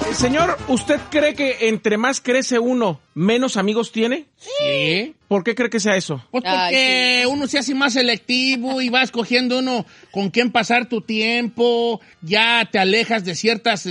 Señor, ¿usted cree que entre más crece uno, menos amigos tiene? Sí. ¿Por qué cree que sea eso? Pues porque uno se hace más selectivo y va escogiendo uno con quién pasar tu tiempo, ya te alejas de ciertas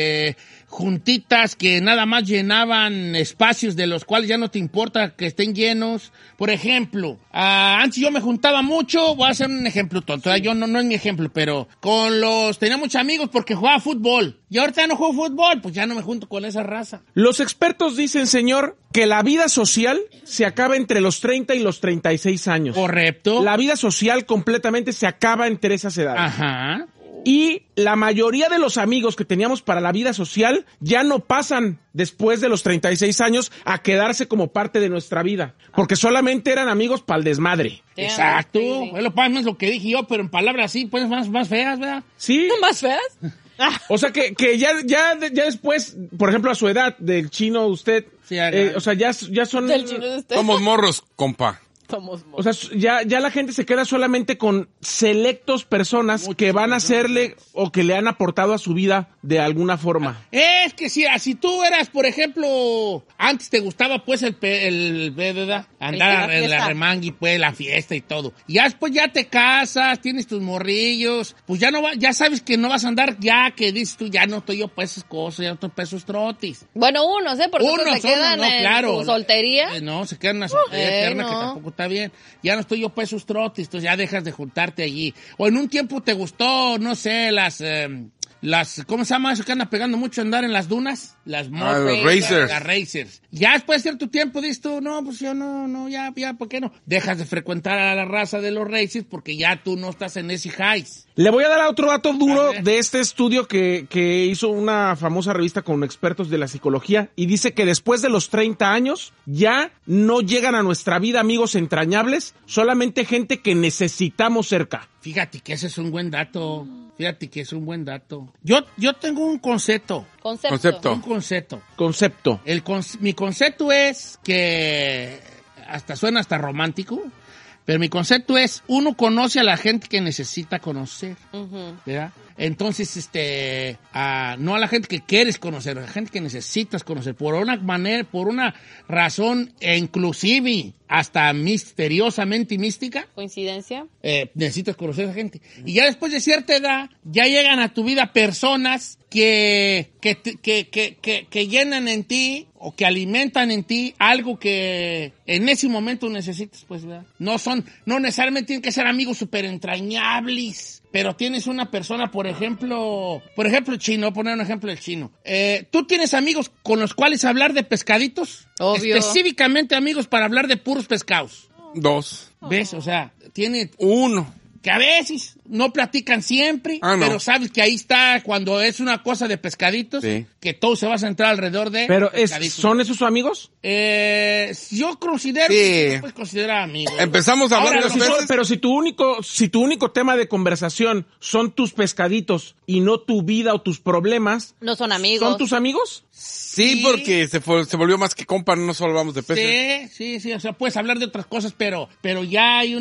juntitas que nada más llenaban espacios de los cuales ya no te importa que estén llenos. Por ejemplo, antes yo me juntaba mucho, voy a hacer un ejemplo tonto, yo no es mi ejemplo, pero tenía muchos amigos porque jugaba fútbol. Y ahorita ya no juego fútbol, pues ya no me junto con esa raza. Los expertos dicen, señor, que la vida social se acaba entre los 30 y los 36 años. Correcto. La vida social completamente se acaba entre esas edades. Ajá. Y la mayoría de los amigos que teníamos para la vida social ya no pasan después de los 36 años a quedarse como parte de nuestra vida. Porque solamente eran amigos para el desmadre. Exacto. Es lo que dije yo, pero en palabras así, pues más feas, ¿verdad? Sí. ¿Más feas? O sea que ya después, por ejemplo, a su edad, del chino usted, sí, o sea, ya son... Del chino de usted. Somos morros, compa. O sea, ya la gente se queda solamente con selectos personas que van a hacerle o que le han aportado a su vida de alguna forma. Es que si tú eras, por ejemplo, antes te gustaba pues ¿verdad? Andar en la remangui, pues, la fiesta y todo. Y ya después ya te casas, tienes tus morrillos, pues ya sabes que no vas a andar ya, que dices tú, ya no estoy yo para esas cosas, ya no estoy para esos trotis. Bueno, unos, porque se quedan en su soltería. No, se quedan en una soltería eterna que tampoco está bien. Ya no estoy yo para esos trotis, entonces ya dejas de juntarte allí. O en un tiempo te gustó, no sé, las ¿cómo se llama eso que anda pegando mucho andar en las dunas? Las racers. Las racers. Ya después de cierto tiempo dices tú, no, pues yo no, ya, ¿por qué no? Dejas de frecuentar a la raza de los racers porque ya tú no estás en ese highs. Le voy a dar otro dato duro de este estudio que hizo una famosa revista con expertos de la psicología y dice que después de los 30 años ya no llegan a nuestra vida amigos entrañables, solamente gente que necesitamos cerca. Fíjate que ese es un buen dato. Yo tengo un concepto. Concepto. Un concepto. Concepto. Mi concepto es que suena hasta romántico, pero mi concepto es uno conoce a la gente que necesita conocer, ¿verdad? Entonces, no a la gente que quieres conocer, a la gente que necesitas conocer, por una razón inclusive hasta misteriosamente mística. ¿Coincidencia? Necesitas conocer a esa gente. Y ya después de cierta edad, ya llegan a tu vida personas que llenan en ti o que alimentan en ti algo que en ese momento necesitas, pues, ¿verdad? No necesariamente tienen que ser amigos súper entrañables, pero tienes una persona, por ejemplo, el chino, poner un ejemplo del chino. ¿Tú tienes amigos con los cuales hablar de pescaditos? Obvio. Específicamente amigos para hablar de puros pescados. 2. ¿Ves? O sea, tiene 1. que a veces no platican siempre, no. Pero sabes que ahí está cuando es una cosa de pescaditos, sí, que todo se va a centrar alrededor de pero pescaditos. ¿Son esos sus amigos? Yo considero sí, que se puede considerar amigos. Empezamos a hablar de los Pero si tu único tema de conversación son tus pescaditos y no tu vida o tus problemas, no son amigos. ¿Son tus amigos? Sí, porque se volvió más que compa, no solo hablamos de peces. Sí, o sea, puedes hablar de otras cosas, pero ya hay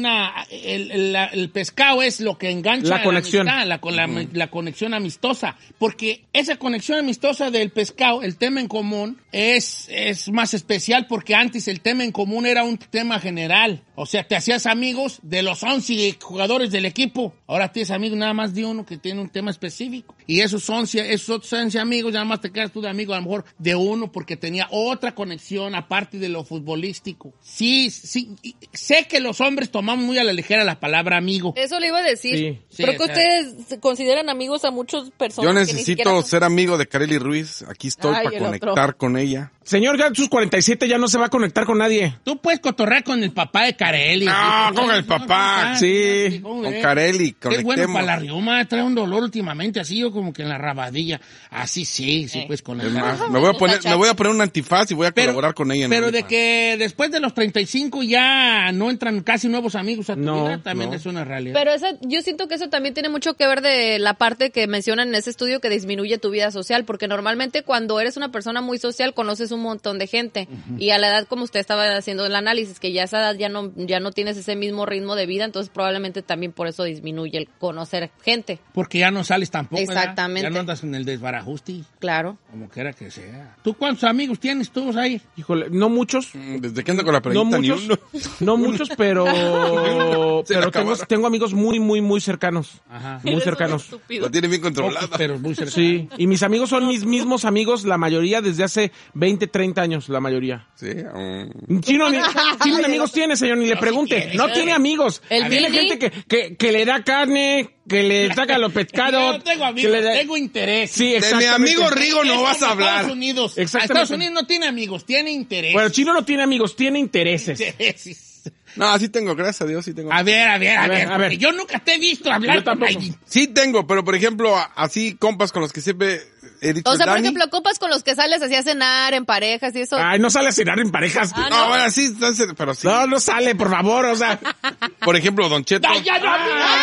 el pescado es lo que engancha la conexión. La conexión amistosa, porque esa conexión amistosa del pescado, el tema en común, es más especial porque antes el tema en común era un tema general, o sea, te hacías amigos de los 11 jugadores del equipo, ahora tienes amigos nada más de uno que tiene un tema específico, y esos otros 11 amigos, nada más te quedas tú de amigo a lo mejor de uno porque tenía otra conexión aparte de lo futbolístico. Sí, sé que los hombres tomamos muy a la ligera la palabra amigo. Eso le iba a decir. Sí. Creo que ustedes consideran amigos a muchas personas. Yo que necesito ni siquiera ser amigo de Kareli Ruiz. Aquí estoy para conectar con ella. Señor, ya en sus 47 ya no se va a conectar con nadie. Tú puedes cotorrear con el papá de Kareli. No, con el papá. Sí. Con Kareli, Qué bueno conectemos. para la riuma, trae un dolor últimamente, así yo como que en la rabadilla. Así sí, pues con el... Me voy a poner un antifaz y voy a colaborar con ella. Pero de que después de los 35 ya no entran casi nuevos amigos a tu vida, también es una realidad. Pero yo siento que eso también tiene mucho que ver de la parte que mencionan en ese estudio que disminuye tu vida social, porque normalmente cuando eres una persona muy social conoces un montón de gente. Y a la edad, como usted estaba haciendo el análisis, que ya a esa edad ya no tienes ese mismo ritmo de vida, entonces probablemente también por eso disminuye el conocer gente. Porque ya no sales tampoco. Exactamente. ¿Verdad? Ya no andas en el desbarajuste. Claro. Como quiera que sea. ¿Tú cuántos amigos tienes tú ahí? Híjole, no muchos. Desde que ando con la pregunta, ni uno. No muchos, pero tengo amigos muy, muy, muy cercanos. Ajá. Muy cercanos. Lo tiene bien controlado. Pero muy cercano. Sí, y mis amigos son mis mismos amigos, la mayoría desde hace 20, 30 años, la mayoría. Sí. Chino ni amigos tiene, señor, ni le pregunte. No tiene amigos. Tiene gente que le da carne, que le saca los pescados. Yo no tengo amigos, tengo interés. Sí, de exactamente. mi amigo Rigo no vas a hablar. Estados Unidos. Exactamente. Estados Unidos no tiene amigos, tiene interés. Bueno, Chino no tiene amigos, tiene intereses. No, sí tengo, gracias a Dios, sí tengo. A ver. Yo nunca te he visto hablar con alguien. Sí tengo, pero por ejemplo, así compas con los que siempre he dicho. O sea, Dani, por ejemplo, compas con los que sales así a cenar en parejas y eso. Ay, no sale a cenar en parejas. No, bueno, sí, pero sí. No sale, por favor, o sea. Por ejemplo, Don Cheto. ¡Ya no!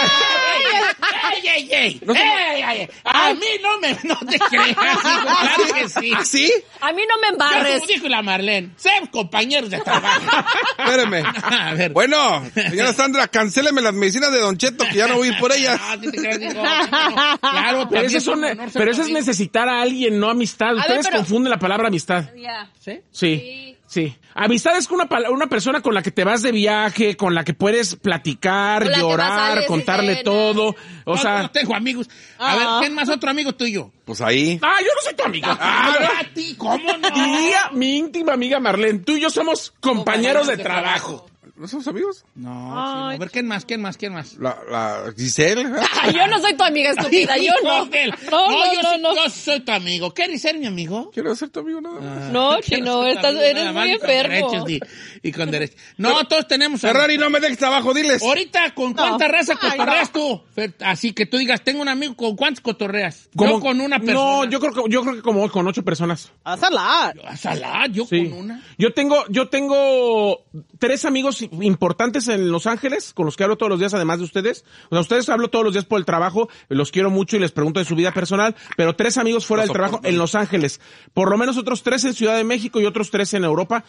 ¡Ey! A mí no te creas, claro que sí. ¿Ah, sí? A mí no me embarres. Como dijo la Marlene, ser compañeros de trabajo. Espérame. A ver. Bueno, señora Sandra, cancéleme las medicinas de Don Cheto, que ya no voy a ir por ellas. No, ¿qué te creas? No. Claro, Pero eso es necesitar a alguien, no amistad. Ustedes confunden la palabra amistad. ¿Sí? Sí. Amistad es una persona con la que te vas de viaje, con la que puedes platicar, llorar, contarle todo. O sea, no tengo amigos. A ver, ¿quién más otro amigo tuyo? Pues ahí. yo no soy tu amigo. ¿A ti? ¿Cómo no? Diría mi íntima amiga Marlene, tú y yo somos compañeros de trabajo. ¿No somos amigos? No. Sí, a ver, ¿quién más? La Giselle. Yo no soy tu amiga estúpida, yo no. Yo soy tu amigo. ¿Quieres ser mi amigo? Quiero ser tu amigo nada más. No, Chino, eres muy enfermo. Y con derechos. No, todos tenemos... Ferrari, no me dejes trabajo, diles. Ahorita, ¿con cuánta raza cotorreas tú? Así que tú digas, tengo un amigo, ¿con cuántos cotorreas? Yo con una persona. No, yo creo que como con 8 personas. ¿A Salah? Yo sí. Con una. Yo tengo 3 amigos importantes en Los Ángeles, con los que hablo todos los días, además de ustedes. O sea, ustedes hablo todos los días por el trabajo, los quiero mucho y les pregunto de su vida personal, pero 3 amigos fuera del trabajo en Los Ángeles. Por lo menos otros 3 en Ciudad de México y otros 3 en Europa.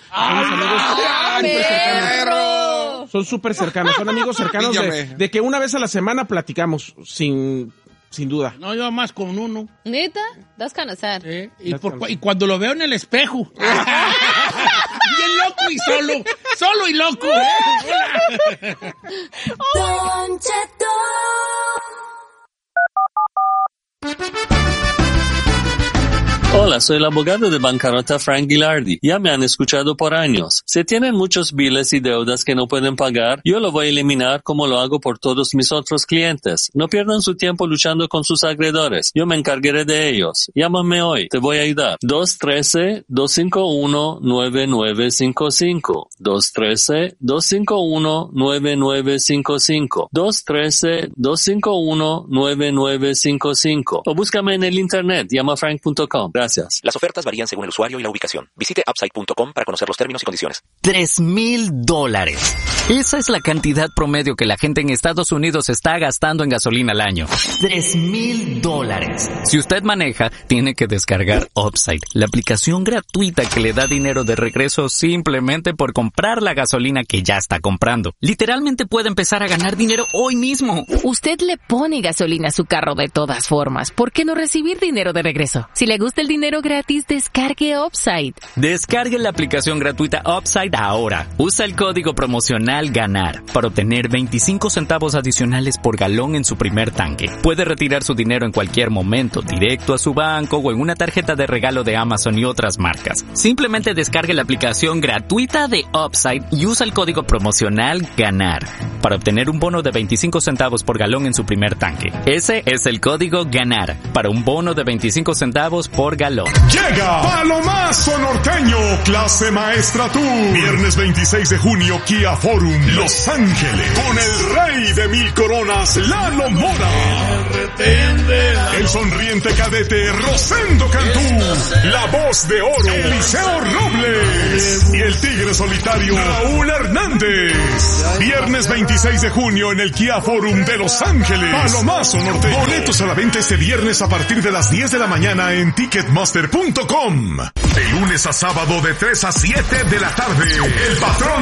Son súper cercanos, son amigos cercanos de que una vez a la semana platicamos, sin duda. No, yo más con uno. ¿Neta? That's kind of sad. Y cuando lo veo en el espejo. Bien loco y solo y loco. Don Cheto. Hola, soy el abogado de bancarrota Frank Gilardi. Ya me han escuchado por años. Si tienen muchos biles y deudas que no pueden pagar, yo lo voy a eliminar como lo hago por todos mis otros clientes. No pierdan su tiempo luchando con sus acreedores. Yo me encargaré de ellos. Llámame hoy. Te voy a ayudar. 213-251-9955. 213-251-9955. 213-251-9955. O búscame en el internet. Llamafrank.com. Gracias. Las ofertas varían según el usuario y la ubicación. Visite Upside.com para conocer los términos y condiciones. $3,000. Esa es la cantidad promedio que la gente en Estados Unidos está gastando en gasolina al año. $3,000. Si usted maneja, tiene que descargar Upside, la aplicación gratuita que le da dinero de regreso simplemente por comprar la gasolina que ya está comprando. Literalmente puede empezar a ganar dinero hoy mismo. Usted le pone gasolina a su carro de todas formas. ¿Por qué no recibir dinero de regreso? Si le gusta el dinero gratis, descargue Upside. Descargue la aplicación gratuita Upside ahora. Usa el código promocional GANAR para obtener 25 centavos adicionales por galón en su primer tanque. Puede retirar su dinero en cualquier momento, directo a su banco o en una tarjeta de regalo de Amazon y otras marcas. Simplemente descargue la aplicación gratuita de Upside y usa el código promocional GANAR para obtener un bono de 25 centavos por galón en su primer tanque. Ese es el código GANAR para un bono de 25 centavos por galón. Llega Palomazo Norteño, clase maestra tour. Viernes 26 de junio, Kia Forum, Los Ángeles. Con el rey de 1000 coronas, Lalo Mora. El sonriente cadete Rosendo Cantú. La voz de oro, Eliseo Robles. Y el tigre solitario, Raúl Hernández. Viernes 26 de junio en el Kia Forum de Los Ángeles. Palomazo Norteño. Boletos a la venta este viernes a partir de las 10 de la mañana en Ticketmaster. Ticketmaster.com. De lunes a sábado de 3 a 7 de la tarde. El patrón